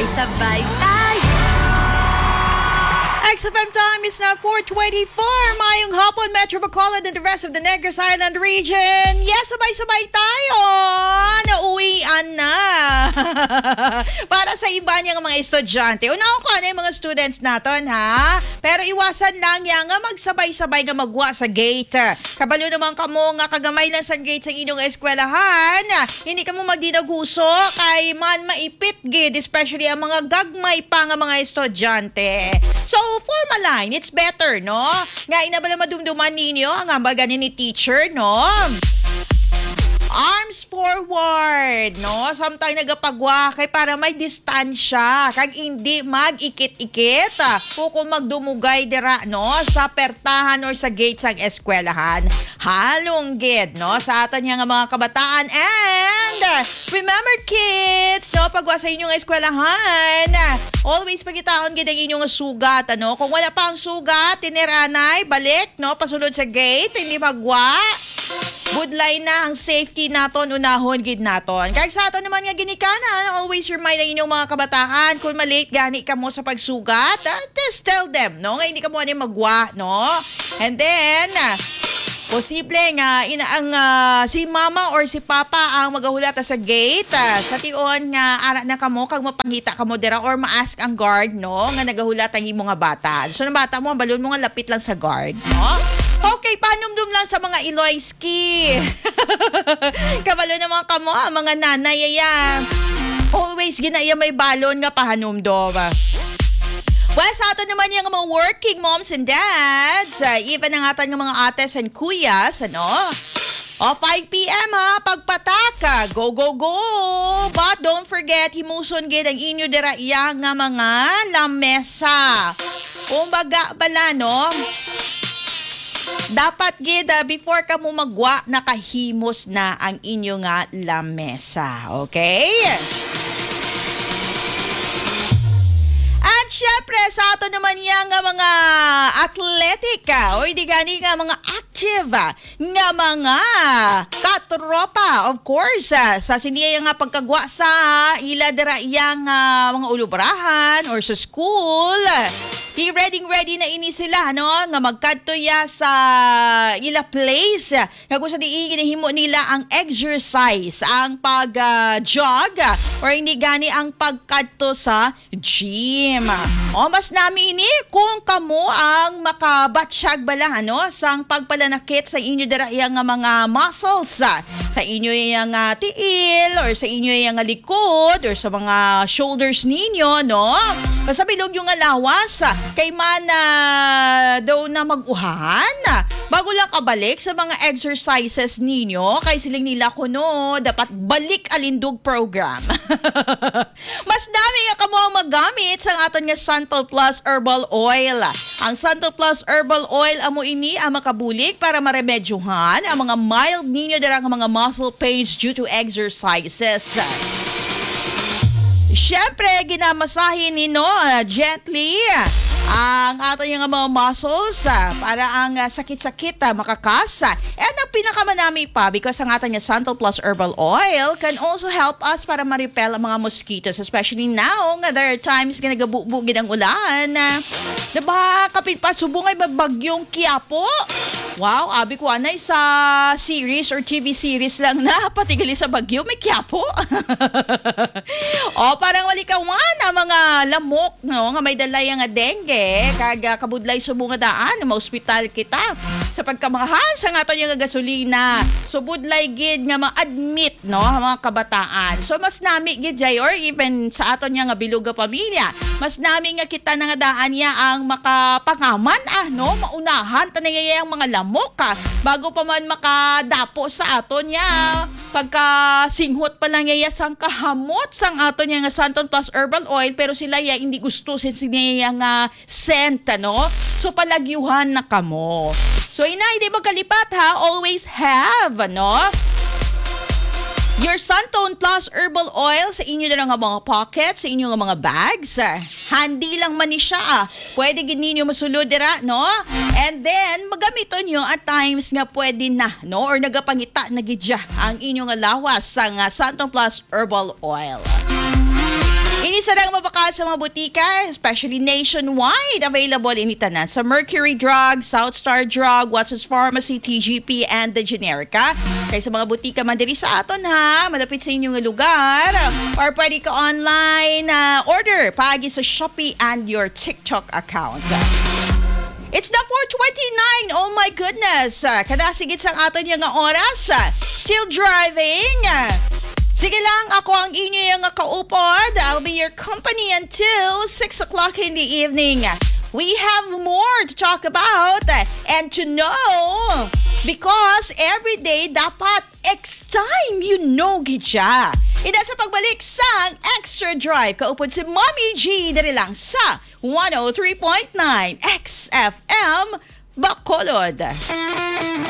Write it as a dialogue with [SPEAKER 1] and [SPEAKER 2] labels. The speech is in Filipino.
[SPEAKER 1] Sabay-sabay tayo.
[SPEAKER 2] XFM time is now 4:24. Mayong hapon, Metro Bacolod and the rest of the Negros Island region. Yes, sabay-sabay tayo. Nauwian na. Para sa iba niyang mga estudyante. Unaon ko ano yung mga students natin, ha? Pero iwasan lang yan nga magsabay-sabay nga magwa sa gate. Kabalo naman kamo nga kagamay lang sa gate sa inyong eskwelahan. Hindi ka mo magdinaguso kay man maipit gid, especially ang mga gagmay pa nga mga estudyante. So, formaline, it's better, no? Nga inabala madumduman ninyo ang ambagan ni teacher, no? Arms forward, no? Samtang nagapagwa kay para may distansya. Kag hindi mag-ikit-ikit. Kung magdumugay dira, no? Sa pertahan or sa gate sang eskwelahan. Halonggid, no? Sa aton nga mga kabataan. And remember kids, no? Pagwa sa inyong eskwelahan, always pagitaon gid ang inyong sugat, ano? Kung wala pa ang sugat, tiniranay, balik, no? Pasulod sa gate, hindi magwa. Budlay na ang safety naton, unahon gid naton. Kaya sa ato naman nga ginikanan, always remind ang inyong mga kabataan kung malate gani ka mo sa pagsugat, just tell them, no? Nga hindi ka mo ani magwa, no? And then, posible nga si mama or si papa ang magahulata sa gate. Sa tion nga ara na kamo kag mapangita kamo dira or ma-ask ang guard, no? Nga nagahulat ang imong nga bata. So ng bata mo, balon mo nga lapit lang sa guard, no? Okay, panumdum lang sa mga Iloyski. Kabalo na mga kamo, mga nanay, aya. Always ginaya may balon nga pahanumdum. Well, sa atin naman yung mga working moms and dads, even ang atin yung mga ates and kuyas, ano? O, 5 p.m. ha, pagpataka, go, go, go! But don't forget, himuson gid ang inyo dira iya nga mga lamesa. Kumbaga bala, no? Dapat gid before ka mo magwa, nakahimos na ang inyo nga lamesa. Okay? At syempre, sa ato naman yang mga athletic o hindi gani nga mga active nga mga katropa. Of course, sa siniya nga pagkagwa sa ila dira yang mga ulubrahan or sa school. Ready na ini sila, no? Nga magkadto ya sa ila place. Nga kung sa diin ginahimo nila ang exercise, ang pag-jog, or hindi gani ang pagkadto sa gym. O, mas nami ini kung kamo ang makabatsyag bala, no? Sang pagpalanakit sa inyo dira yang mga muscles, sa inyo yang tiil, or sa inyo yang likod, or sa mga shoulders ninyo, no? Basta bilog yung alawas, kay man daw na mag-uhan. Bago lang kabalik sa mga exercises ninyo, kay siling nila kuno, dapat balik alindog program. Mas dami nga kamo ang magamit sa aton nga Santal Plus Herbal Oil. Ang Santal Plus Herbal Oil amo ini ang makabulik para maremedyohan ang mga mild ninyo darang mga muscle pains due to exercises. Siyempre, ginamasahin nino gently ang ato yung mga muscles para ang sakit-sakit makakasa. And ang pinakamanami pa, because ang ato yung Santal Plus Herbal Oil can also help us para ma-repel ang mga mosquitoes, especially now nga there are times nga nagabubugid ang ulan. Diba, kapit pa, subungay bagyong Quiapo. Wow, abi ko anay sa series or TV series lang na patigali sa bagyo, may Quiapo. O, parang walikawan ang mga lamok, no? Nga may dalay nga dengue, kag kabudlay subong nga daan, ma-hospital kita. Sa pagkamahal sa nga yung gasolina. So, budlay gid nga ma-admit, no? Mga kabataan. So, mas nami gid jay, or even sa aton nga bilog nga pamilya, mas nami nga kita nga daan niya ang makapangaman, no? Maunahan, tanay ang mga lamok, bago pa man makadapo sa aton niya. Pagka singhot pa lang niya sang kahamot sang aton niya nga Santal Plus Herbal Oil, pero sila ya hindi gusto since niya nga scent, no? So, palagyuhan na kamo. So, hindi magkalipat ha, always have, no? Your Santal Plus Herbal Oil sa inyo na nga mga pockets, sa inyo nga mga bags. Handy lang man ni siya. Pwede gid ninyo masulod dira, no? And then, magamiton nyo at times nga pwede na, no? Or nagapangita na gidya ang inyong lawas sa Santal Plus Herbal Oil. Inisa lang pa sa mga butika, especially nationwide, available in itanan sa Mercury Drug, South Star Drug, Watson's Pharmacy, TGP, and the Generica. Kaya sa mga butika man diri sa aton ha, malapit sa inyong lugar. Or pwede ka online order paagi sa Shopee and your TikTok account. It's na 4:29. Oh my goodness. Kadasigit sang aton yung oras. Still driving. Sige lang, ako ang inyo yung kaupod. I'll be your company until 6 o'clock in the evening. We have more to talk about and to know because every day dapat X time you know gid siya. Ida sa pagbalik sang Extra Drive, kaupod si Mommy G dali lang sa 103.9 XFM Bacolod.